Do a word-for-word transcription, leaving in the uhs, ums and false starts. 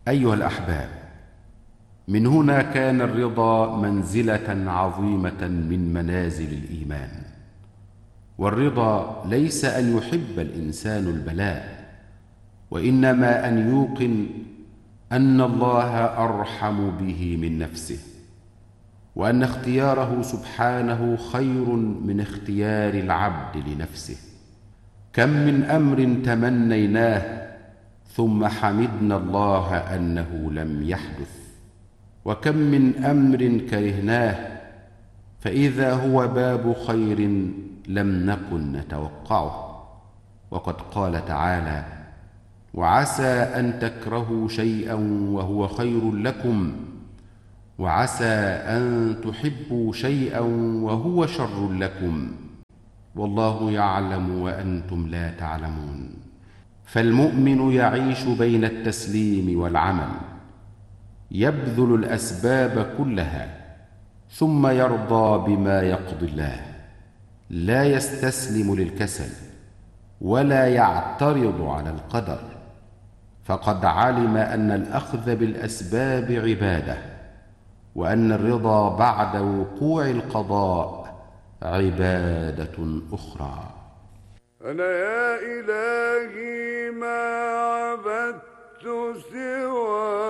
أيها الأحباب، من هنا كان الرضا منزلة عظيمة من منازل الإيمان. والرضا ليس أن يحب الإنسان البلاء، وإنما أن يوقن أن الله أرحم به من نفسه، وأن اختياره سبحانه خير من اختيار العبد لنفسه. كم من أمر تمنيناه ثم حمدنا الله أنه لم يحدث، وكم من أمر كرهناه فإذا هو باب خير لم نكن نتوقعه. وقد قال تعالى: وعسى أن تكرهوا شيئا وهو خير لكم، وعسى أن تحبوا شيئا وهو شر لكم، والله يعلم وأنتم لا تعلمون. فالمؤمن يعيش بين التسليم والعمل، يبذل الأسباب كلها ثم يرضى بما يقضي الله، لا يستسلم للكسل ولا يعترض على القدر، فقد علم أن الأخذ بالأسباب عبادة، وأن الرضا بعد وقوع القضاء عبادة أخرى. أنا يا إلهي ما عبدت سواك